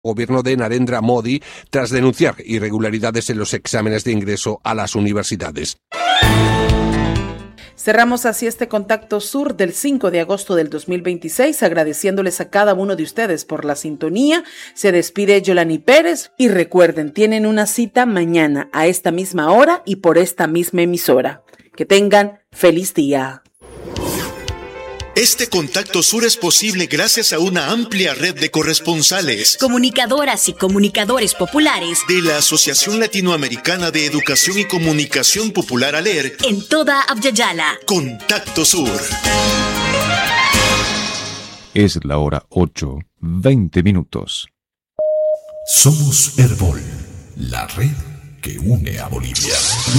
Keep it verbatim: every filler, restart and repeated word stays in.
gobierno de Narendra Modi tras denunciar irregularidades en los exámenes de ingreso a las universidades. Cerramos así este Contacto Sur del cinco de agosto del dos mil veintiséis, agradeciéndoles a cada uno de ustedes por la sintonía. Se despide Yolani Pérez y recuerden, tienen una cita mañana a esta misma hora y por esta misma emisora. Que tengan feliz día. Este Contacto Sur es posible gracias a una amplia red de corresponsales, comunicadoras y comunicadores populares de la Asociación Latinoamericana de Educación y Comunicación Popular ALER en toda Abya-Yala. Contacto Sur. Es la hora ocho, veinte minutos. Somos Herbol, la red que une a Bolivia.